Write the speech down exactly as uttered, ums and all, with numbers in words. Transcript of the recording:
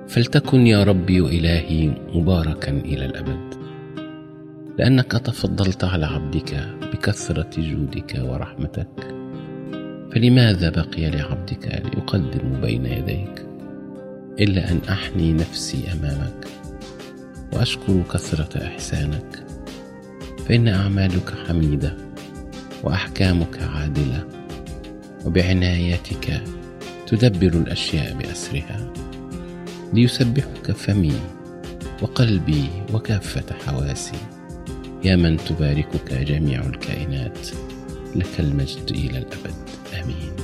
فلتكن يا ربي إلهي مباركا إلى الأبد، لأنك تفضلت على عبدك بكثرة جودك ورحمتك. فلماذا بقي لعبدك ليقدم بين يديك إلا أن أحني نفسي أمامك وأشكر كثرة إحسانك؟ فإن أعمالك حميدة وأحكامك عادلة، وبعنايتك تدبر الأشياء بأسرها. ليسبحك فمي وقلبي وكافة حواسي، يا من تباركك جميع الكائنات. لك المجد إلى الأبد، آمين.